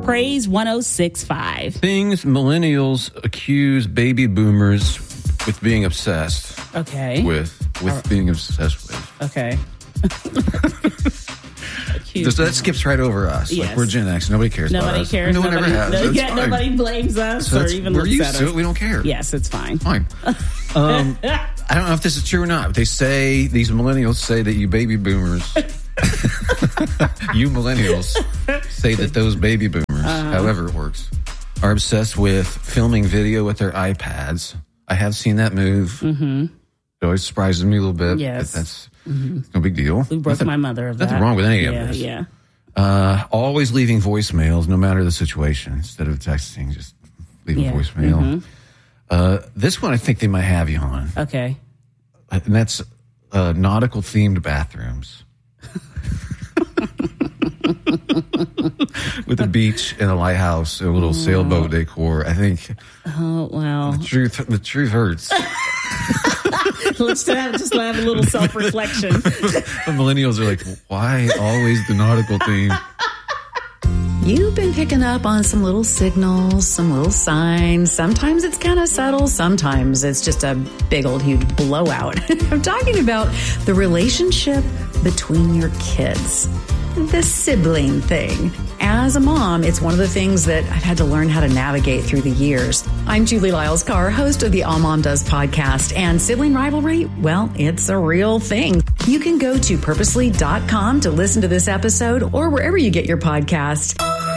Praise 106.5. Things millennials accuse baby boomers with being obsessed. Okay. With being obsessed with. Okay. That skips right over us. Yes. Like, we're Gen X. Nobody cares about us. Nobody cares. No one ever has. Nobody blames us So or even we're looks used at to us. it. We don't care. Yes, it's fine. Fine. I don't know if this is true or not. They say, these millennials say that you baby boomers, you millennials say that those baby boomers, however it works, are obsessed with filming video with their iPads. I have seen that move. Mm-hmm. It always surprises me a little bit. Yes. But that's no big deal. We broke my mother of that. Nothing wrong with any of this. Yeah. Always leaving voicemails, no matter the situation. Instead of texting, just leave a voicemail. Mm-hmm. This one I think they might have you on. Okay. And that's nautical-themed bathrooms. With a beach and a lighthouse, a little sailboat decor. I think. Oh, wow. The truth hurts. Let's just have a little self-reflection. The millennials are like, why always the nautical theme? You've been picking up on some little signals, some little signs. Sometimes it's kind of subtle. Sometimes it's just a big old huge blowout. I'm talking about the relationship between your kids. The sibling thing. As a mom, it's one of the things that I've had to learn how to navigate through the years. I'm Julie Lyles-Carr, host of the All Mom Does podcast, and sibling rivalry, well, it's a real thing. You can go to purposely.com to listen to this episode or wherever you get your podcasts.